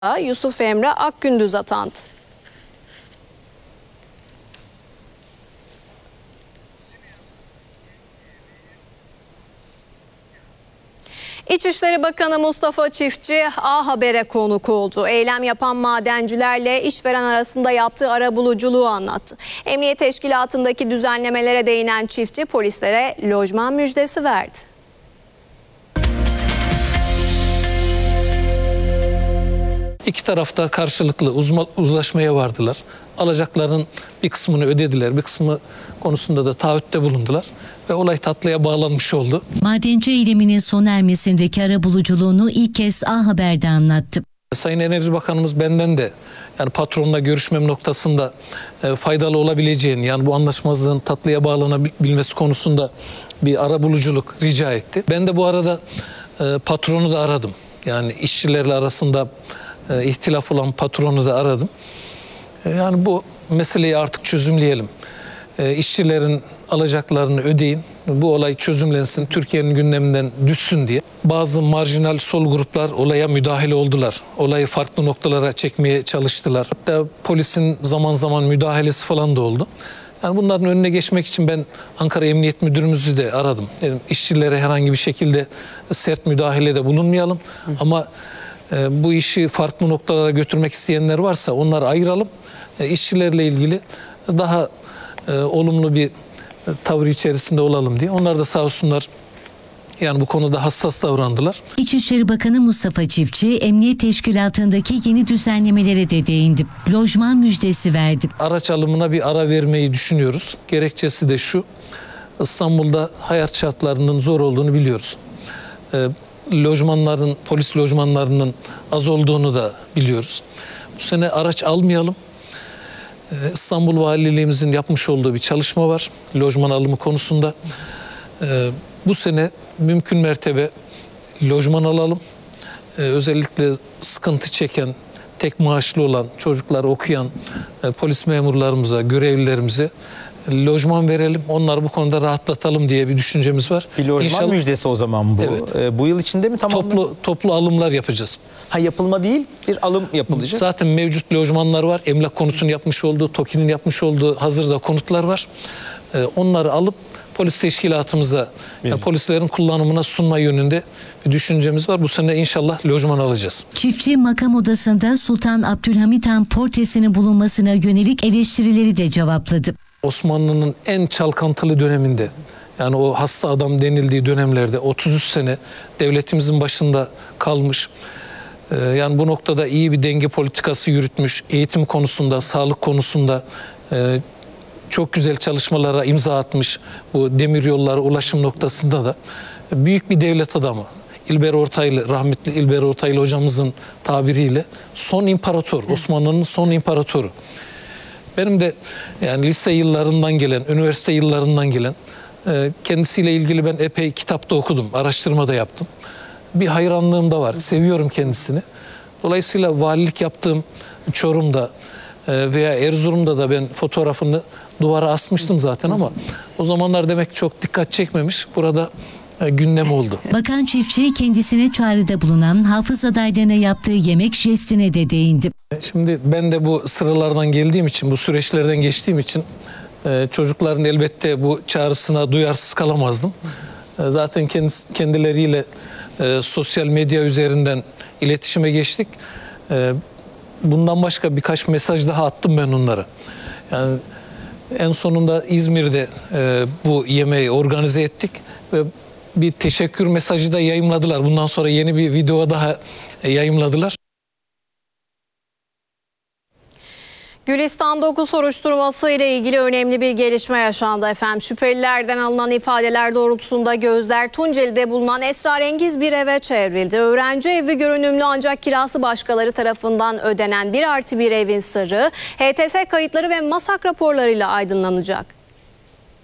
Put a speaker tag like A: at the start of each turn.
A: Yusuf Emre Akgündüz atandı. İçişleri Bakanı Mustafa Çiftçi A Haber'e konuk oldu. Eylem yapan madencilerle işveren arasında yaptığı arabuluculuğu anlattı. Emniyet teşkilatındaki düzenlemelere değinen Çiftçi polislere lojman müjdesi verdi.
B: İki tarafta karşılıklı uzlaşmaya vardılar. Alacakların bir kısmını ödediler, bir kısmı konusunda da taahhütte bulundular ve olay tatlıya bağlanmış oldu.
C: Madenci eyleminin sona ermesindeki arabuluculuğunu ilk kez A Haber'de anlattı.
B: Sayın Enerji Bakanımız benden de yani patronla görüşmem noktasında faydalı olabileceğini, yani bu anlaşmazlığın tatlıya bağlanabilmesi konusunda bir arabuluculuk rica etti. Ben de bu arada patronu da aradım. Yani işçilerle arasında ihtilaf olan patronu da aradım. Yani bu meseleyi artık çözümleyelim. İşçilerin alacaklarını ödeyin. Bu olay çözümlensin, Türkiye'nin gündeminden düşsün diye. Bazı marjinal sol gruplar olaya müdahale oldular. Olayı farklı noktalara çekmeye çalıştılar. Hatta polisin zaman zaman müdahalesi falan da oldu. Yani bunların önüne geçmek için ben Ankara Emniyet Müdürümüzü de aradım. Dedim, işçilere herhangi bir şekilde sert müdahalede bulunmayalım. Ama bu işi farklı noktalara götürmek isteyenler varsa onları ayıralım. İşçilerle ilgili daha olumlu bir tavır içerisinde olalım diye. Onlar da sağ olsunlar yani bu konuda hassas davrandılar.
C: İçişleri Bakanı Mustafa Çiftçi, Emniyet Teşkilatı'ndaki yeni düzenlemelere de değindi. Lojman müjdesi verdi. Araç
B: alımına bir ara vermeyi düşünüyoruz. Gerekçesi de şu: İstanbul'da hayat şartlarının zor olduğunu biliyoruz. Lojmanların, polis lojmanlarının az olduğunu da biliyoruz. Bu sene araç almayalım. İstanbul Valiliğimizin yapmış olduğu bir çalışma var lojman alımı konusunda. Bu sene mümkün mertebe lojman alalım. Özellikle sıkıntı çeken, tek maaşlı olan, çocuklar okuyan polis memurlarımıza, görevlilerimize lojman verelim. Onları bu konuda rahatlatalım diye bir düşüncemiz var.
D: Bir lojman İnşallah, müjdesi o zaman bu. Evet. Bu yıl içinde mi tamamlanacak?
B: Toplu alımlar yapacağız.
D: Yapılma değil, bir alım yapılacak.
B: Zaten mevcut lojmanlar var. Emlak Konut'un yapmış olduğu, TOKİ'nin yapmış olduğu hazırda konutlar var. Onları alıp polis teşkilatımıza, yani polislerin kullanımına sunma yönünde bir düşüncemiz var. Bu sene inşallah lojman alacağız.
C: Çiftçi makam odasında Sultan Abdülhamit Han portresinin bulunmasına yönelik eleştirileri de cevapladı.
B: Osmanlı'nın en çalkantılı döneminde, yani o hasta adam denildiği dönemlerde 33 sene devletimizin başında kalmış. Yani bu noktada iyi bir denge politikası yürütmüş. Eğitim konusunda, sağlık konusunda çok güzel çalışmalara imza atmış. Bu demiryolları ulaşım noktasında da büyük bir devlet adamı. İlber Ortaylı, rahmetli İlber Ortaylı hocamızın tabiriyle son imparator, Osmanlı'nın son imparatoru. Benim de yani lise yıllarından gelen, üniversite yıllarından gelen kendisiyle ilgili ben epey kitapta okudum, araştırma da yaptım. Bir hayranlığım da var, seviyorum kendisini. Dolayısıyla valilik yaptığım Çorum'da veya Erzurum'da da ben fotoğrafını duvara asmıştım zaten ama o zamanlar demek çok dikkat çekmemiş. Burada gündem oldu.
C: Bakan Çiftçi kendisine çağrıda bulunan hafız adaylarına yaptığı yemek jestine de değindi.
B: Şimdi ben de bu sıralardan geldiğim için, bu süreçlerden geçtiğim için çocukların elbette bu çağrısına duyarsız kalamazdım. Zaten kendileriyle sosyal medya üzerinden iletişime geçtik. Bundan başka birkaç mesaj daha attım ben onlara. Yani en sonunda İzmir'de bu yemeği organize ettik ve bir teşekkür mesajı da yayımladılar. Bundan sonra yeni bir video daha yayımladılar.
A: Gülistan 9 soruşturması ile ilgili önemli bir gelişme yaşandı efendim. Şüphelilerden alınan ifadeler doğrultusunda gözler Tunceli'de bulunan esrarengiz bir eve çevrildi. Öğrenci evi görünümlü ancak kirası başkaları tarafından ödenen 1+1 evin sırrı HTS kayıtları ve MASAK raporlarıyla aydınlanacak.